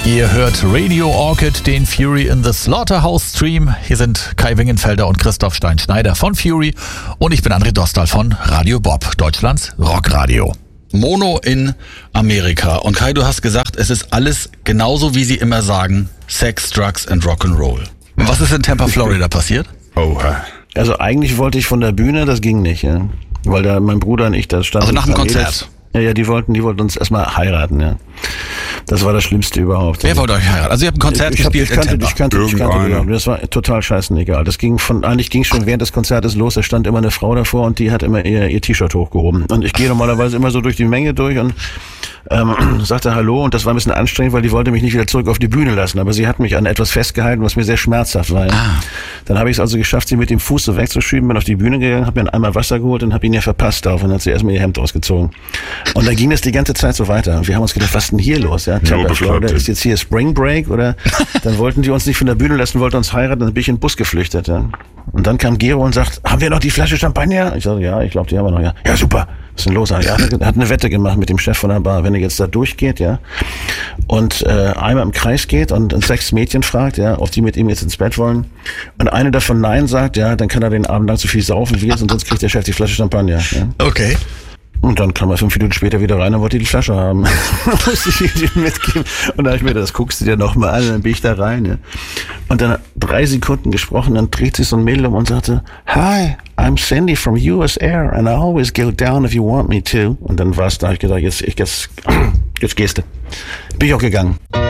Ihr hört Radio Orchid, den Fury in the Slaughterhouse Stream. Hier sind Kai Wingenfelder und Christoph Stein-Schneider von Fury und ich bin André Dostal von Radio Bob, Deutschlands Rockradio. Mono in Amerika. Und Kai, du hast gesagt, es ist alles genauso, wie sie immer sagen, Sex, Drugs and Rock'n'Roll. Was ist in Tampa, Florida passiert? Also eigentlich wollte ich von der Bühne, das ging nicht, ja. Weil da mein Bruder und ich, da standen. Also nach dem Konzert? Ja, die wollten uns erstmal heiraten, ja. Das war das Schlimmste überhaupt. Wer wollte euch heiraten? Also ihr habt ein Konzert gespielt in Tampa. Ich kannte überhaupt. Das war total scheißegal. Eigentlich ging schon während des Konzertes los, da stand immer eine Frau davor und die hat immer ihr T-Shirt hochgehoben. Und ich gehe normalerweise immer so durch die Menge durch und sagte Hallo, und das war ein bisschen anstrengend, weil die wollte mich nicht wieder zurück auf die Bühne lassen, aber sie hat mich an etwas festgehalten, was mir sehr schmerzhaft war. Dann habe ich es also geschafft, sie mit dem Fuß so wegzuschieben, bin auf die Bühne gegangen, habe mir einen Eimer Wasser geholt und habe ihn ja verpasst auf, und dann hat sie erstmal ihr Hemd ausgezogen. Und dann ging das die ganze Zeit so weiter. Und wir haben uns gedacht, was ist denn hier los? Ja, Tampa, Florida, ist jetzt hier Spring Break? Oder dann wollten die uns nicht von der Bühne lassen, wollten uns heiraten, dann bin ich in den Bus geflüchtet. Ja. Und dann kam Gero und sagt, haben wir noch die Flasche Champagner? Ich sagte, ja, ich glaube, die haben wir noch. Ja, super. Was ist denn los? Er hat eine Wette gemacht mit dem Chef von der Bar, wenn er jetzt da durchgeht, ja, und einmal im Kreis geht und 6 Mädchen fragt, ja, ob die mit ihm jetzt ins Bett wollen, und eine davon Nein sagt, ja, dann kann er den Abend lang so viel saufen wie jetzt, und sonst kriegt der Chef die Flasche Champagner. Ja. Okay. Und dann kam er 5 Minuten später wieder rein und wollte die Flasche haben. Musste ich ihm mitgeben. Und da habe ich mir das guckst du dir nochmal an, dann bin ich da rein. Ja. Und dann 3 Sekunden gesprochen, dann dreht sich so ein Mädel um und sagte, Hi, I'm Sandy from US Air and I always go down if you want me to. Und dann war es da, ich gedacht, jetzt gehst du. Bin ich auch gegangen.